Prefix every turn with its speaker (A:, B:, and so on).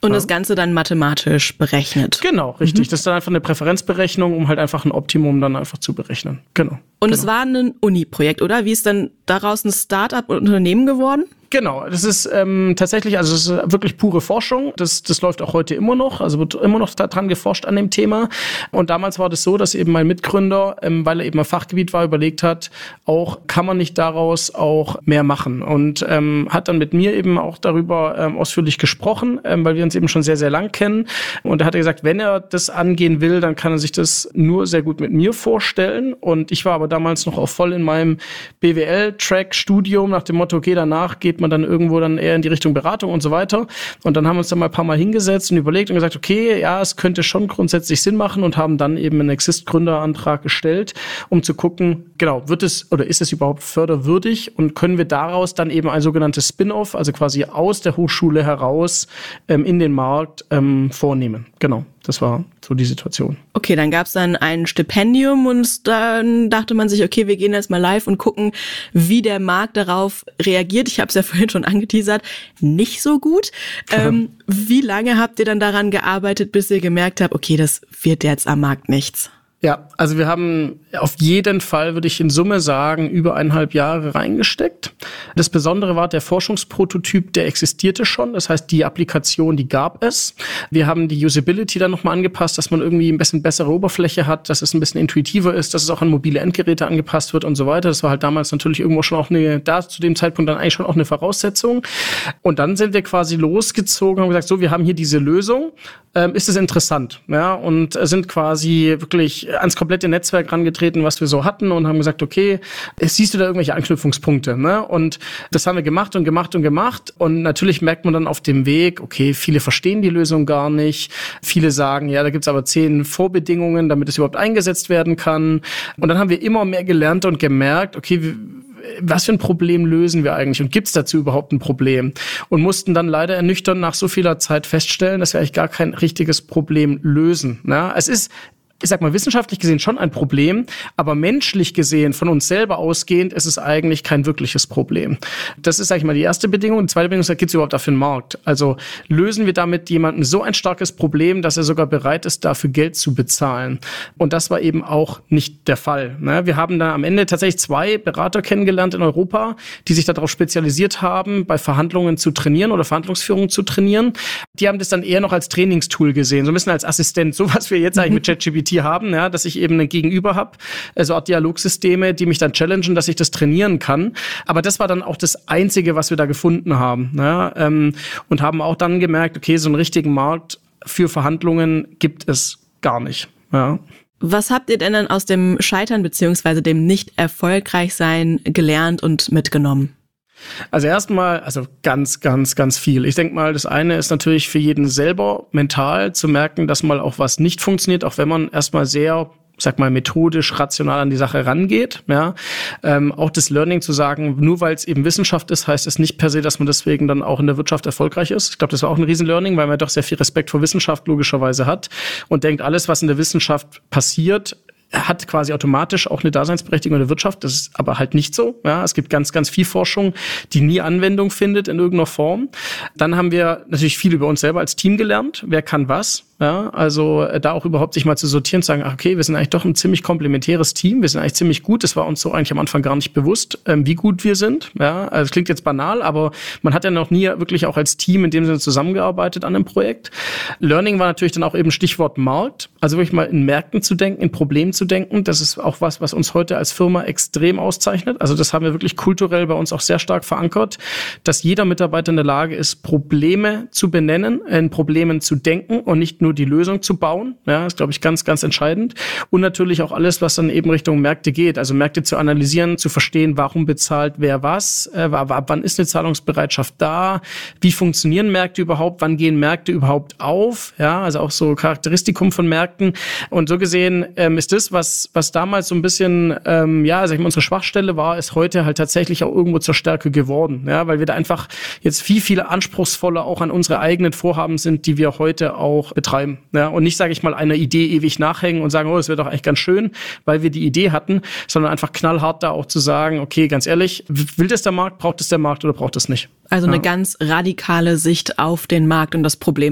A: Und das Ganze dann mathematisch berechnet.
B: Genau, richtig. Das ist dann einfach eine Präferenzberechnung, um halt einfach ein Optimum dann einfach zu berechnen. Genau.
A: Und es war ein Uni-Projekt, oder? Wie ist dann daraus ein Start-up-Unternehmen geworden?
B: Genau, das ist tatsächlich, also es ist wirklich pure Forschung. Das läuft auch heute immer noch, also wird immer noch daran geforscht an dem Thema. Und damals war das so, dass eben mein Mitgründer, weil er eben ein Fachgebiet war, überlegt hat, auch kann man nicht daraus auch mehr machen. Und hat dann mit mir eben auch darüber ausführlich gesprochen, weil wir uns eben schon sehr, sehr lang kennen. Und er hat gesagt, wenn er das angehen will, dann kann er sich das nur sehr gut mit mir vorstellen. Und ich war aber damals noch auch voll in meinem BWL-Track-Studium nach dem Motto, okay, danach geht man dann irgendwo dann eher in die Richtung Beratung und so weiter. Und dann haben wir uns dann mal ein paar Mal hingesetzt und überlegt und gesagt, okay, ja, es könnte schon grundsätzlich Sinn machen und haben dann eben einen Exist-Gründerantrag gestellt, um zu gucken, genau, wird es oder ist es überhaupt förderwürdig und können wir daraus dann eben ein sogenanntes Spin-off, also quasi aus der Hochschule heraus in den Markt vornehmen. Genau. Das war so die Situation.
A: Okay, dann gab es dann ein Stipendium und dann dachte man sich, okay, wir gehen jetzt mal live und gucken, wie der Markt darauf reagiert. Ich habe es ja vorhin schon angeteasert, nicht so gut. Wie lange habt ihr dann daran gearbeitet, bis ihr gemerkt habt, okay, das wird jetzt am Markt nichts?
B: Ja, also wir haben auf jeden Fall, würde ich in Summe sagen, über 1,5 Jahre reingesteckt. Das Besondere war, der Forschungsprototyp, der existierte schon. Das heißt, die Applikation, die gab es. Wir haben die Usability dann nochmal angepasst, dass man irgendwie ein bisschen bessere Oberfläche hat, dass es ein bisschen intuitiver ist, dass es auch an mobile Endgeräte angepasst wird und so weiter. Das war halt damals natürlich irgendwo schon auch zu dem Zeitpunkt dann eigentlich schon auch eine Voraussetzung. Und dann sind wir quasi losgezogen und haben gesagt, so, wir haben hier diese Lösung. Ist es interessant? Ja, und sind quasi wirklich ans komplette Netzwerk rangetreten, was wir so hatten und haben gesagt, okay, siehst du da irgendwelche Anknüpfungspunkte? Ne? Und das haben wir gemacht und gemacht und gemacht. Und natürlich merkt man dann auf dem Weg, okay, viele verstehen die Lösung gar nicht. Viele sagen, ja, da gibt's aber 10 Vorbedingungen, damit es überhaupt eingesetzt werden kann. Und dann haben wir immer mehr gelernt und gemerkt, okay, was für ein Problem lösen wir eigentlich und gibt's dazu überhaupt ein Problem? Und mussten dann leider ernüchternd nach so vieler Zeit feststellen, dass wir eigentlich gar kein richtiges Problem lösen. Ja? Es ist, ich sag mal, wissenschaftlich gesehen schon ein Problem, aber menschlich gesehen, von uns selber ausgehend, ist es eigentlich kein wirkliches Problem. Das ist, sag ich mal, die erste Bedingung. Die zweite Bedingung ist, gibt es überhaupt dafür einen Markt? Also lösen wir damit jemandem so ein starkes Problem, dass er sogar bereit ist, dafür Geld zu bezahlen? Und das war eben auch nicht der Fall. Wir haben da am Ende tatsächlich 2 Berater kennengelernt in Europa, die sich darauf spezialisiert haben, bei Verhandlungen zu trainieren oder Verhandlungsführung zu trainieren. Die haben das dann eher noch als Trainingstool gesehen, so ein bisschen als Assistent, so was wir jetzt eigentlich mit ChatGPT haben, ja, dass ich eben ein Gegenüber habe, so Art Dialogsysteme, die mich dann challengen, dass ich das trainieren kann. Aber das war dann auch das Einzige, was wir da gefunden haben. Ja, und haben auch dann gemerkt, okay, so einen richtigen Markt für Verhandlungen gibt es gar nicht. Ja.
A: Was habt ihr denn dann aus dem Scheitern beziehungsweise dem Nicht-Erfolgreich-Sein gelernt und mitgenommen?
B: Also erstmal, also ganz, ganz, ganz viel. Ich denke mal, das eine ist natürlich für jeden selber mental zu merken, dass mal auch was nicht funktioniert, auch wenn man erstmal sehr, sag mal, methodisch, rational an die Sache rangeht. Ja, auch das Learning zu sagen, nur weil es eben Wissenschaft ist, heißt es nicht per se, dass man deswegen dann auch in der Wirtschaft erfolgreich ist. Ich glaube, das war auch ein Riesen-Learning, weil man doch sehr viel Respekt vor Wissenschaft logischerweise hat und denkt, alles, was in der Wissenschaft passiert, hat quasi automatisch auch eine Daseinsberechtigung in der Wirtschaft. Das ist aber halt nicht so. Ja, es gibt ganz, ganz viel Forschung, die nie Anwendung findet in irgendeiner Form. Dann haben wir natürlich viel über uns selber als Team gelernt. Wer kann was? Ja, also da auch überhaupt sich mal zu sortieren, zu sagen, okay, wir sind eigentlich doch ein ziemlich komplementäres Team, wir sind eigentlich ziemlich gut, das war uns so eigentlich am Anfang gar nicht bewusst, wie gut wir sind. Ja, also es klingt jetzt banal, aber man hat ja noch nie wirklich auch als Team in dem Sinne zusammengearbeitet an einem Projekt. Learning war natürlich dann auch eben Stichwort Markt, also wirklich mal in Märkten zu denken, in Problemen zu denken. Das ist auch was uns heute als Firma extrem auszeichnet. Also das haben wir wirklich kulturell bei uns auch sehr stark verankert, dass jeder Mitarbeiter in der Lage ist, Probleme zu benennen, in Problemen zu denken und nicht nur die Lösung zu bauen. Ja, ist, glaube ich, ganz, ganz entscheidend. Und natürlich auch alles, was dann eben Richtung Märkte geht. Also Märkte zu analysieren, zu verstehen, warum bezahlt wer was, wann ist eine Zahlungsbereitschaft da, wie funktionieren Märkte überhaupt, wann gehen Märkte überhaupt auf. Ja, also auch so Charakteristikum von Märkten. Und so gesehen ist das, was damals so ein bisschen, sag ich mal, unsere Schwachstelle war, ist heute halt tatsächlich auch irgendwo zur Stärke geworden. Ja, weil wir da einfach jetzt viel anspruchsvoller auch an unsere eigenen Vorhaben sind, die wir heute auch betreiben. Ja, und nicht, sage ich mal, einer Idee ewig nachhängen und sagen, oh, das wäre doch eigentlich ganz schön, weil wir die Idee hatten, sondern einfach knallhart da auch zu sagen, okay, ganz ehrlich, will das der Markt, braucht es der Markt oder braucht es nicht?
A: Also eine ganz radikale Sicht auf den Markt und das Problem